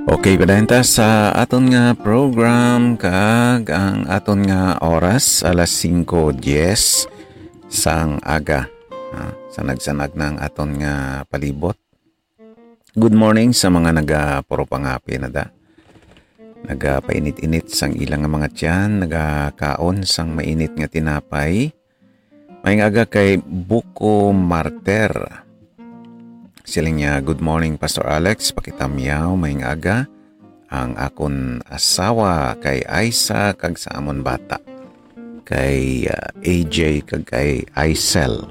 Okay, kadayanta sa aton nga program kag ang aton nga oras alas 5:10 sang aga. Sa nagsanag ng aton nga palibot. Good morning sa mga puro pangapi na da. Nagapainit-init sang ilang nga mga tiyan, nagakaon sang mainit nga tinapay. May aga kay Buko Marter. Siling niya, good morning Pastor Alex, pakitamiyaw, may aga. Ang akon asawa kay Aisa kag sa amon bata. Kay AJ kag kay Aisel.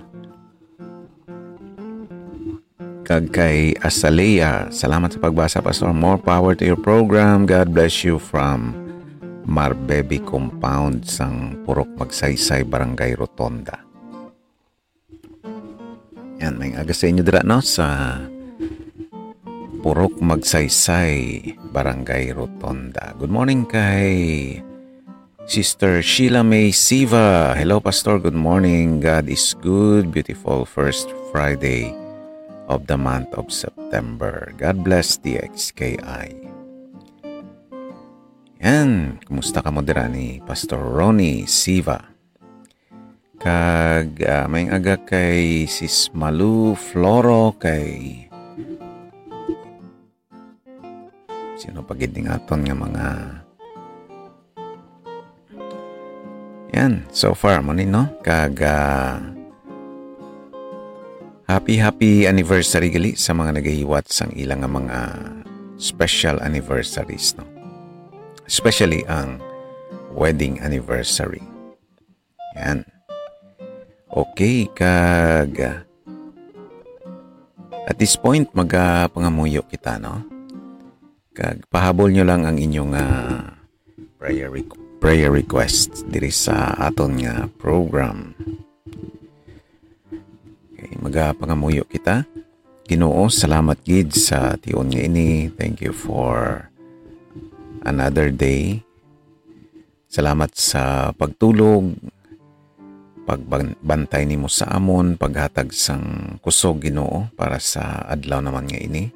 Kag kay Asalea. Salamat sa pagbasa Pastor. More power to your program. God bless you from Marbebe Compound sang Purok Magsaysay, Barangay Rotonda. Yan, may aga sa inyo dira no sa Purok Magsaysay, Barangay Rotonda. Good morning kay Sister Sheila May Siva. Hello Pastor, good morning. God is good. Beautiful first Friday of the month of September. God bless DXKI. Yan, kumusta ka mo dira ni Pastor Ronnie Siva? Kag may aga kay Sis Malu Floro, kay sino pagiding aton nga mga yan so far mo no kag happy anniversary gali sa mga nagahiwat sang ilang nga mga special anniversaries no, especially ang wedding anniversary. Yan. Okay, kag at this point magapangamuyo kita no. Kag pahabol nyo lang ang inyong prayer request diri sa aton nga program. Okay, magapangamuyo kita. Ginoo, salamat gid sa tion nga ini. Thank you for another day. Salamat sa pagtulog, pagbantay nimo sa amon, paghatag sang kusog Ginoo para sa adlaw naman nga ini.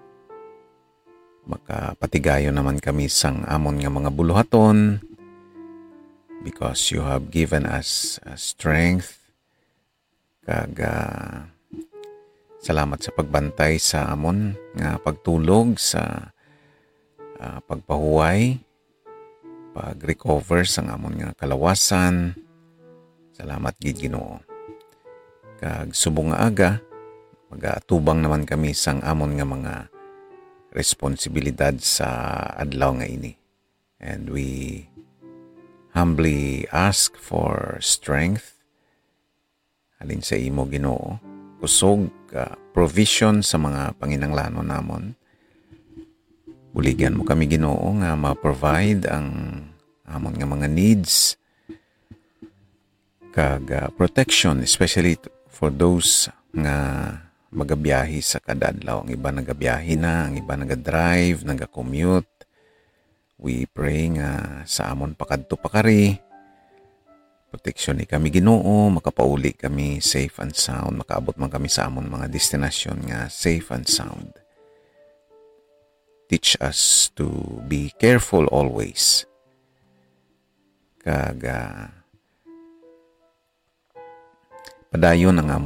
Makapatigayon naman kami sang amon nga mga buluhaton because you have given us strength. Kag salamat sa pagbantay sa amon nga pagtulog, sa pagpahuway, pag-recover sang amon nga kalawasan. Salamat gid Ginoo. Kag subong nga aga, magatubang naman kami sang amon nga mga responsibilidad sa adlaw nga ini. And we humbly ask for strength. Halin sa imo Ginoo, kusog, provision sa mga panginanglanon namon. Buligan mo kami Ginoo nga ma-provide ang amon nga mga needs. Kag protection, especially for those nga magabiyahe sa kada adlaw. Ang iba nagabiyahe na, ang iba naga-drive, naga-commute. We pray nga sa amon pakadto pakari. Protection ni kami Ginoo, makapauli kami safe and sound, makaabot man kami sa amon mga destinasyon nga safe and sound. Teach us to be careful always. Kag padayon ang